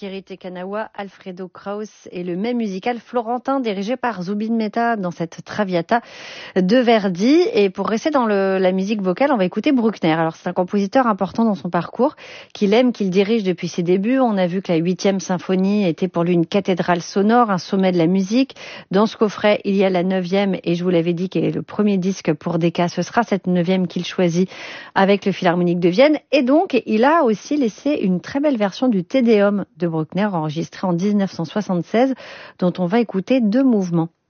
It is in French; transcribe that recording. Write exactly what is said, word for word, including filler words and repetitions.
Kiri Te Kanawa, Alfredo Kraus et le même musical florentin dirigé par Zubin Mehta dans cette Traviata de Verdi. Et pour rester dans le, la musique vocale, on va écouter Bruckner. Alors c'est un compositeur important dans son parcours, qu'il aime, qu'il dirige depuis ses débuts. On a vu que la huitième symphonie était pour lui une cathédrale sonore, un sommet de la musique. Dans ce coffret, il y a la neuvième et je vous l'avais dit, qui est le premier disque pour Decca. Ce sera cette neuvième qu'il choisit avec le Philharmonique de Vienne. Et donc, il a aussi laissé une très belle version du Te Deum de Bruckner enregistrée en dix-neuf cent soixante-seize, dont on va écouter deux mouvements.